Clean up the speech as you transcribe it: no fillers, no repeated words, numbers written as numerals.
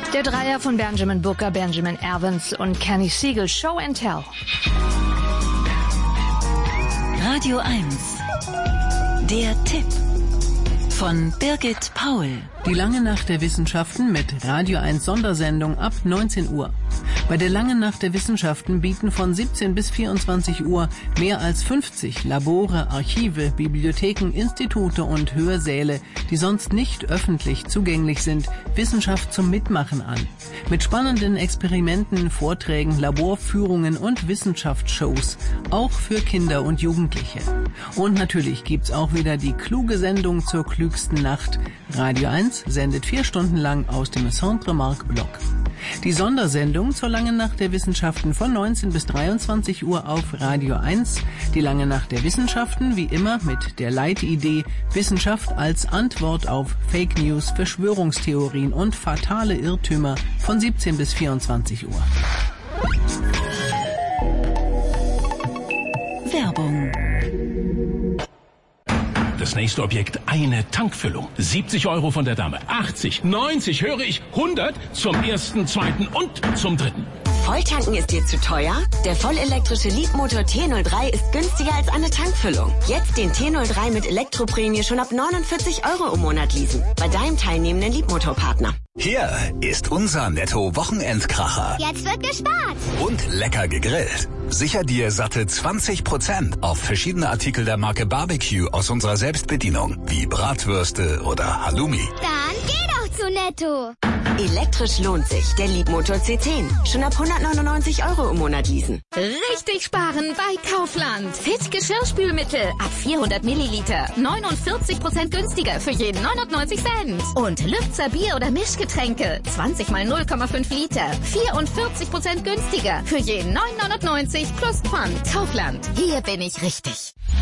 Der Dreier von Benjamin Booker, Benjamin Evans und Kenny Siegel, Show and Tell. Radio 1. Der Tipp von Birgit Paul. Die lange Nacht der Wissenschaften mit Radio 1 Sondersendung ab 19 Uhr. Bei der langen Nacht der Wissenschaften bieten von 17 bis 24 Uhr mehr als 50 Labore, Archive, Bibliotheken, Institute und Hörsäle, die sonst nicht öffentlich zugänglich sind, Wissenschaft zum Mitmachen an. Mit spannenden Experimenten, Vorträgen, Laborführungen und Wissenschaftsshows. Auch für Kinder und Jugendliche. Und natürlich gibt's auch wieder die kluge Sendung zur klügsten Nacht. Radio 1 sendet 4 Stunden lang aus dem Centre Marc Bloch. Die Sondersendung zur langen Nacht der Wissenschaften von 19 bis 23 Uhr auf Radio 1. Die lange Nacht der Wissenschaften, wie immer mit der Leitidee Wissenschaft als Antwort auf Fake News, Verschwörungstheorien und fatale Irrtümer von 17 bis 24 Uhr. Werbung. Das nächste Objekt, eine Tankfüllung. 70 € von der Dame, 80, 90, höre ich, 100 zum ersten, zweiten und zum dritten. Volltanken ist dir zu teuer? Der vollelektrische Leapmotor T03 ist günstiger als eine Tankfüllung. Jetzt den T03 mit Elektroprämie schon ab 49 € im Monat leasen. Bei deinem teilnehmenden Leapmotor-Partner. Hier ist unser Netto-Wochenendkracher. Jetzt wird gespart. Und lecker gegrillt. Sicher dir satte 20% auf verschiedene Artikel der Marke Barbecue aus unserer Selbstbedienung, wie Bratwürste oder Halloumi. Dann geh doch zu Netto. Elektrisch lohnt sich. Der Leapmotor C10. Schon ab 199 € im Monat leasen. Richtig sparen bei Kaufland. Fit Geschirrspülmittel ab 400 Milliliter. 49% günstiger für jeden 99 Cent. Und Lübzer Bier- oder Mischgetränke. 20 mal 0,5 Liter. 44% günstiger für jeden 9,99 plus Pfand. Kaufland. Hier bin ich richtig.